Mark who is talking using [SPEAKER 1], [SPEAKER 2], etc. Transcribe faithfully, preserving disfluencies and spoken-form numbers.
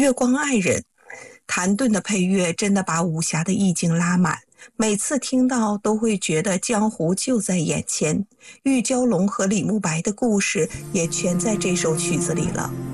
[SPEAKER 1] 月光爱人。谭盾的配乐真的把武侠的意境拉满，每次听到都会觉得江湖就在眼前。玉娇龙和李慕白的故事也全在这首曲子里了。